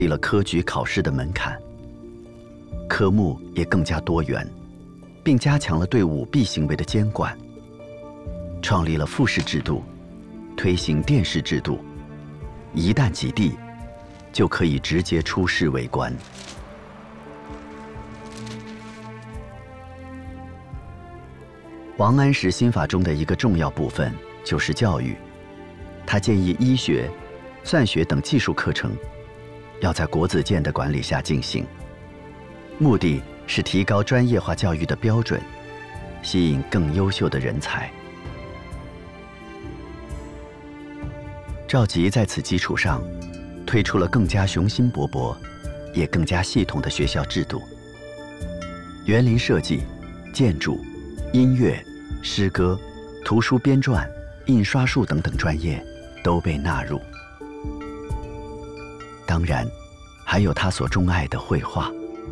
低了科举考试的门槛，科目也更加多元，并加强了对舞弊行为的监管，创立了复试制度，推行殿试制度，一旦及第，就可以直接出仕为官。王安石新法中的一个重要部分就是教育，他建议医学、算学等技术课程要在国子监的管理下进行，目的是提高专业化教育的标准，吸引更优秀的人才。赵佶在此基础上推出了更加雄心勃勃也更加系统的学校制度，园林设计、建筑、音乐、诗歌、图书编撰、印刷术等等专业都被纳入。当然，还有他所钟爱的绘画。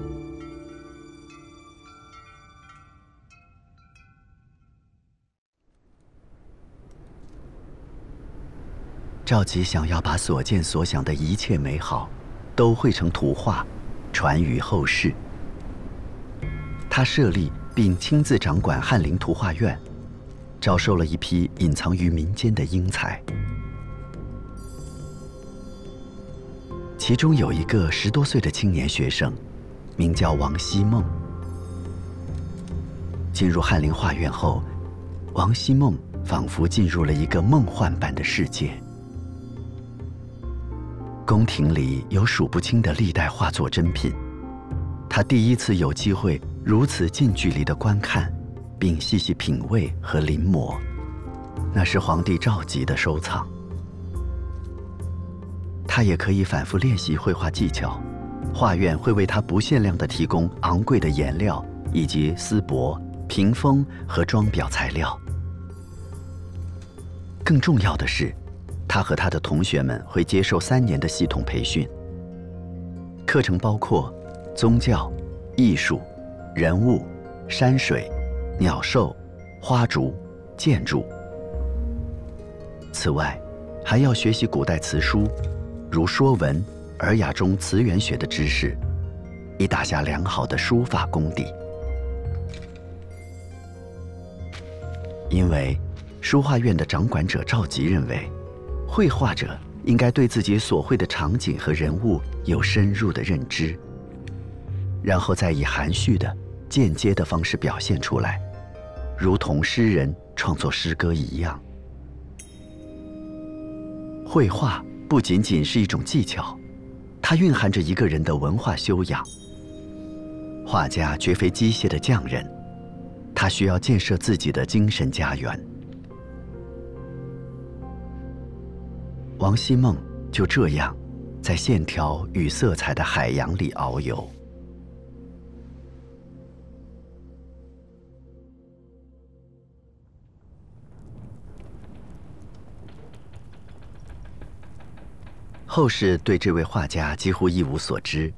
赵佶想要把所见所想的一切美好都绘成图画，传于后世。他设立并亲自掌管翰林图画院，招收了一批隐藏于民间的英才。其中有一个10多岁的青年学生，名叫王希孟。进入翰林画院后，王希孟仿佛进入了一个梦幻般的世界。宫廷里有数不清的历代画作珍品，他第一次有机会如此近距离地观看，并细细品味和临摹，那是皇帝赵佶的收藏。他也可以反复练习绘画技巧，画院会为他不限量地提供昂贵的颜料以及丝帛、屏风和装裱材料。更重要的是，他和他的同学们会接受3年的系统培训，课程包括宗教、艺术、人物、山水、鸟兽、花竹、建筑。此外，还要学习古代词书，如《说文》《尔雅》中词源学的知识，以打下良好的书法功底。因为书画院的掌管者赵佶认为，绘画者应该对自己所绘的场景和人物有深入的认知，然后再以含蓄的、间接的方式表现出来，如同诗人创作诗歌一样。绘画不仅仅是一种技巧，它蕴含着一个人的文化修养。画家绝非机械的匠人，他需要建设自己的精神家园。王希孟就这样在线条与色彩的海洋里遨游。后世对这位画家几乎一无所知。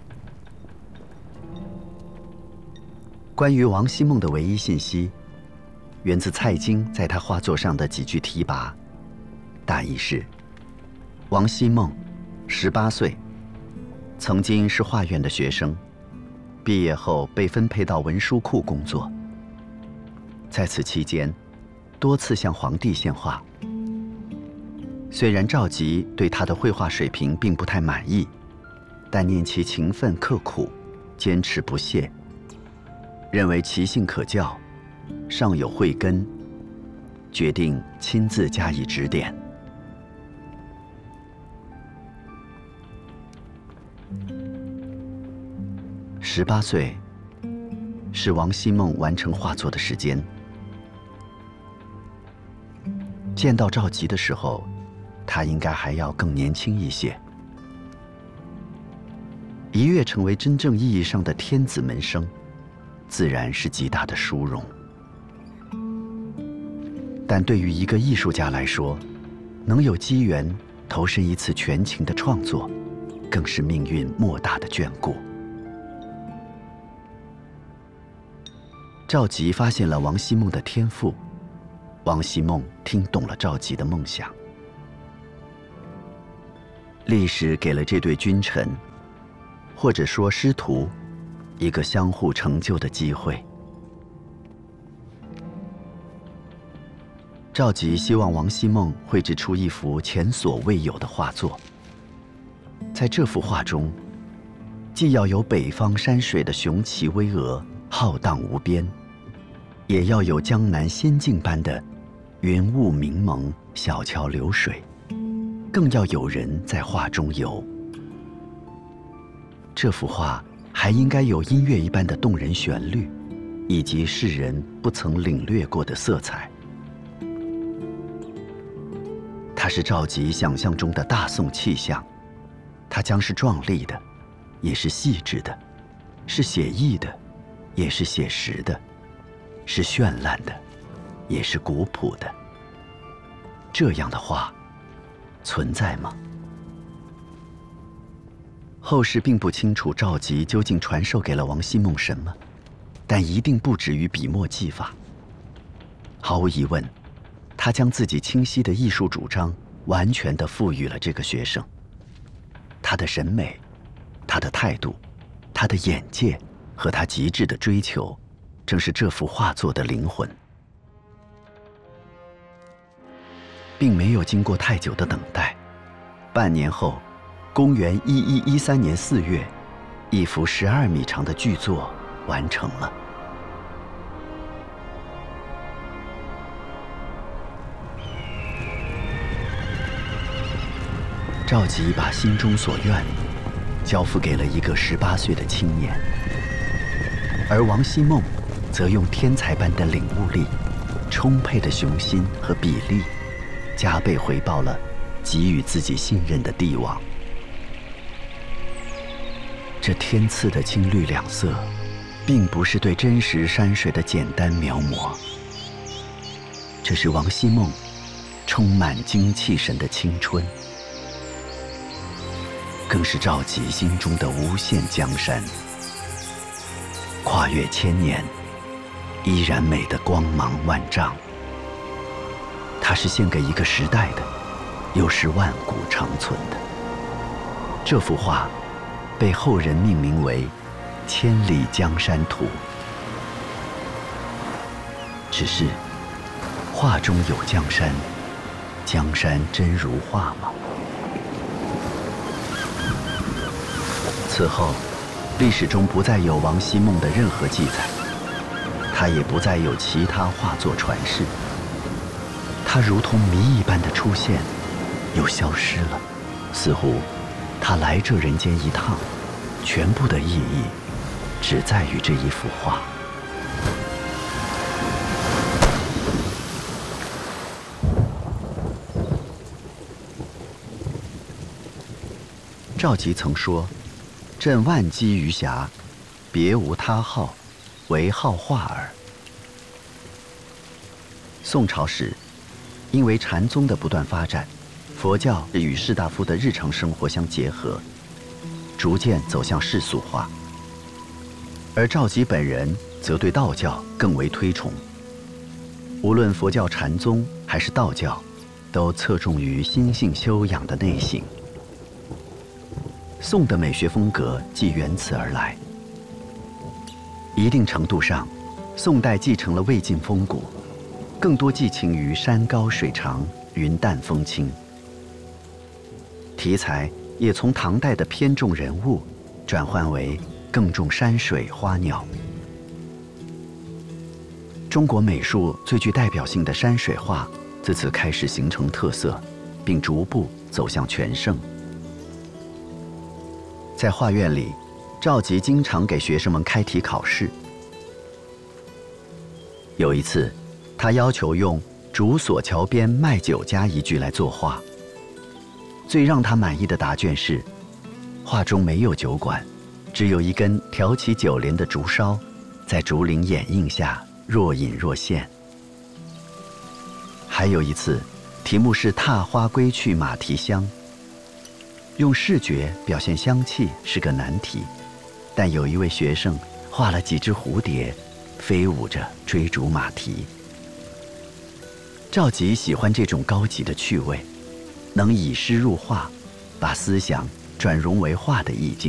关于王希孟的唯一信息，源自蔡京在他画作上的几句题跋，大意是：王希孟，18岁，曾经是画院的学生，毕业后被分配到文书库工作。在此期间，多次向皇帝献画。虽然赵佶对他的绘画水平并不太满意，但念其勤奋刻苦，坚持不懈，认为其性可教，尚有慧根，决定亲自加以指点。18岁是王希孟完成画作的时间。见到赵佶的时候，他应该还要更年轻一些。一跃成为真正意义上的天子门生，自然是极大的殊荣。但对于一个艺术家来说，能有机缘投身一次全情的创作，更是命运莫大的眷顾。赵佶发现了王希孟的天赋，王希孟听懂了赵佶的梦想。 历史给了这对君臣，或者说师徒，一个相互成就的机会。赵佶希望王希孟绘制出一幅前所未有的画作。在这幅画中，既要有北方山水的雄奇巍峨、浩荡无边，也要有江南仙境般的云雾明蒙、小桥流水，更要有人在画中游。这幅画还应该有音乐一般的动人旋律，以及世人不曾领略过的色彩。它是赵佶想象中的大宋气象，它将是壮丽的，也是细致的，是写意的，也是写实的，是绚烂的，也是古朴的。这样的画存在吗？后世并不清楚赵佶究竟传授给了王希孟什么，但一定不止于笔墨技法。毫无疑问，他将自己清晰的艺术主张完全地赋予了这个学生。他的审美，他的态度，他的眼界和他极致的追求，正是这幅画作的灵魂。并没有经过太久的等待，半年后，公元1113年4月，一幅12米长的巨作完成了。赵佶把心中所愿交付给了一个18岁的青年，而王希孟则用天才般的领悟力、充沛的雄心和笔力，加倍回报了给予自己信任的帝王。这天赐的青绿两色，并不是对真实山水的简单描摹，这是王希孟充满精气神的青春，更是赵佶心中的无限江山，跨越千年，依然美得光芒万丈。它是献给一个时代的，又是万古长存的。这幅画被后人命名为《千里江山图》。只是，画中有江山，江山真如画吗？此后，历史中不再有王希孟的任何记载，他也不再有其他画作传世。他如同谜一般的出现，又消失了，似乎他来这人间一趟，全部的意义只在于这一幅画。赵佶曾说：“朕万机于暇，别无他好，唯好画耳。”宋朝时，因为禅宗的不断发展，佛教与士大夫的日常生活相结合，逐渐走向世俗化。而赵佶本人则对道教更为推崇。无论佛教禅宗还是道教，都侧重于心性修养的内省。宋的美学风格即源此而来。一定程度上，宋代继承了魏晋风骨，更多寄情于山高水长、云淡风轻。题材也从唐代的偏重人物，转换为更重山水花鸟。中国美术最具代表性的山水画自此开始形成特色，并逐步走向全盛。在画院里，赵佶经常给学生们开题考试。有一次，他要求用“竹索桥边卖酒家”一句来作画。最让他满意的答卷是：画中没有酒馆，只有一根挑起酒帘的竹梢，在竹林掩映下若隐若现。还有一次，题目是“踏花归去马蹄香”。用视觉表现香气是个难题，但有一位学生画了几只蝴蝶，飞舞着追逐马蹄。赵佶喜欢这种高级的趣味，能以诗入画， 把思想转融为画的意境。